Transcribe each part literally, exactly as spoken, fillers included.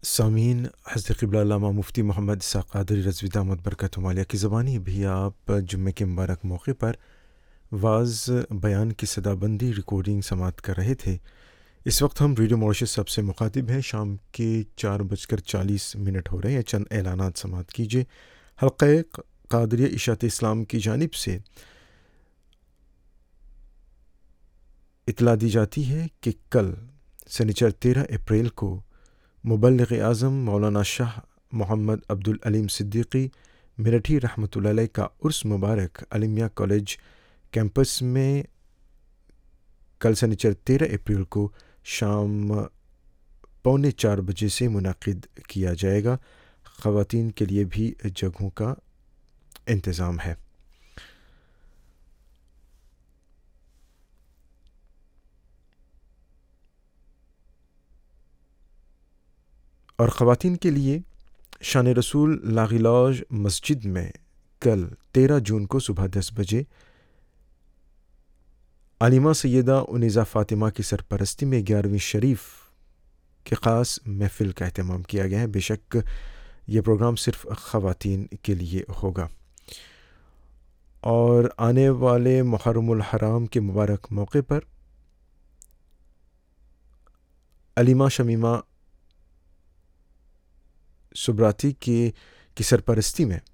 سامعین، حضرت قبلہ علامہ مفتی محمد اسحاق قادری رضوی دامت برکاتہم عالیہ کی زبانی بھی آپ جمعے کے مبارک موقع پر واعظ بیان کی صدا بندی ریکارڈنگ سماعت کر رہے تھے۔ اس وقت ہم ریڈیو موریشس سب سے مخاطب ہیں۔ شام کے چار بج کر چالیس منٹ ہو رہے ہیں۔ چند اعلانات سماعت کیجیے۔ حلقہ قادریہ اشاعت اسلام کی جانب سے اطلاع دی جاتی ہے کہ کل سنیچر تیرہ اپریل کو مبلغ اعظم مولانا شاہ محمد عبدالعلیم صدیقی میرٹھی رحمۃ اللہ علیہ کا عرس مبارک المیہ کالج کیمپس میں کل سنیچر تیرہ اپریل کو شام پونے چار بجے سے منعقد کیا جائے گا۔ خواتین کے لیے بھی جگہوں کا انتظام ہے۔ اور خواتین کے لیے شان رسول لاغی لاج مسجد میں کل تیرہ جون کو صبح دس بجے عالمہ سیدہ انیزہ فاطمہ کی سرپرستی میں گیارہویں شریف کے خاص محفل کا اہتمام کیا گیا ہے۔ بے شک یہ پروگرام صرف خواتین کے لیے ہوگا۔ اور آنے والے محرم الحرام کے مبارک موقع پر علیمہ شمیمہ سبراتی کی کی سرپرستی میں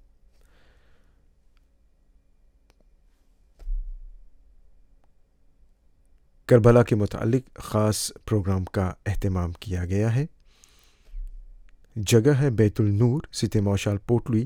کربلا کے متعلق خاص پروگرام کا اہتمام کیا گیا ہے۔ جگہ ہے بیت النور، سٹی موشال پوٹلی،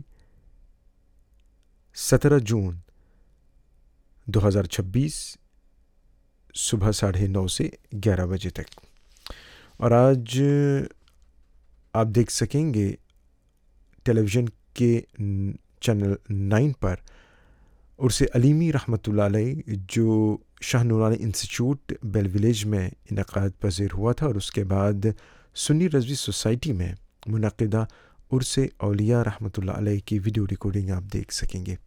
سترہ جون دو ہزار چھبیس صبح ساڑھے نو سے گیارہ بجے تک۔ اور آج آپ دیکھ سکیں گے ٹیلی ویژن کے چینل نائن پر عرس علیمی رحمۃ اللہ علیہ جو شاہ نورانی انسٹیٹیوٹ بیل ویلیج میں انعقاد پذیر ہوا تھا، اور اس کے بعد سنی رضوی سوسائٹی میں منعقدہ عرس اولیاء رحمۃ اللہ علیہ کی ویڈیو ریکارڈنگ آپ دیکھ سکیں گے۔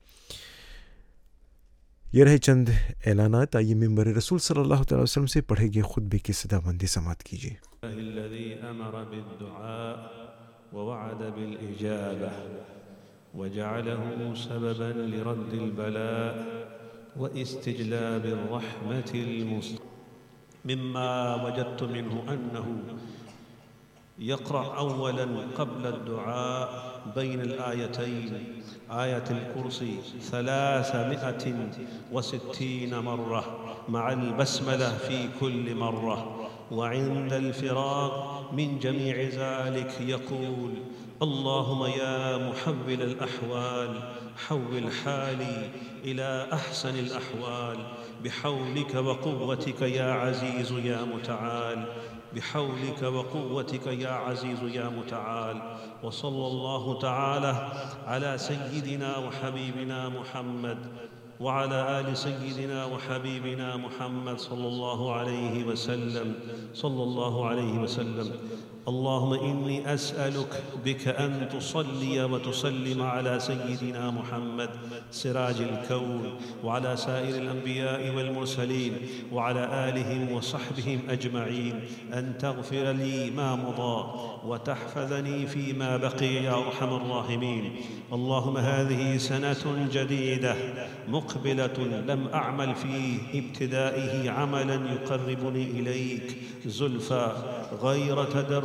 یہ رہے چند اعلانات۔ آئیے ممبر رسول صلی اللہ علیہ وسلم سے پڑھے گئے خطبے کی صدا بندی سماعت کیجیے۔ الذي أمر بالدعاء ووعد بالإجابة وجعله سببا لرد البلاء واستجلاب الرحمة المستقيم مما وجدت منه أنه يقرأ أولا قبل الدعاء بين الآيتين آية الكرسي ثلاثمائة وستين مرة مع البسملة في كل مرة، وعند الفراغ من جميع ذلك يقول: اللهم يا محول الأحوال حول حالي إلى أحسن الأحوال بحولك وقوتك يا عزيز يا متعال، بحولك وقوتك يا عزيز يا متعال. وصلى الله تعالى على سيدنا وحبيبنا محمد وعلى آل سيدنا وحبيبنا محمد صلى الله عليه وسلم صلى الله عليه وسلم. اللهم إني أسألك بك أن تصلي وتسلم على سيدنا محمد سراج الكون وعلى سائر الأنبياء والمرسلين وعلى آلهم وصحبهم أجمعين، أن تغفر لي ما مضى وتحفظني فيما بقي يا أرحم الراحمين. اللهم هذه سنة جديدة مقبلة لم أعمل في ابتدائه عملا يقربني إليك زلفى غير تدر